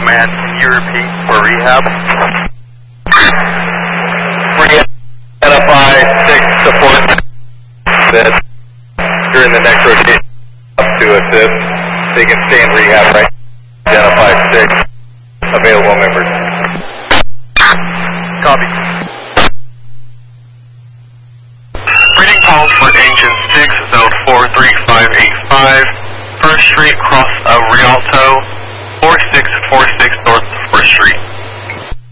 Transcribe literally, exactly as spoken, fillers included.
command, can you repeat for rehab? Identify six support that during the next rotation up to assist. They can stay in rehab, right? Identify six available members. Copy.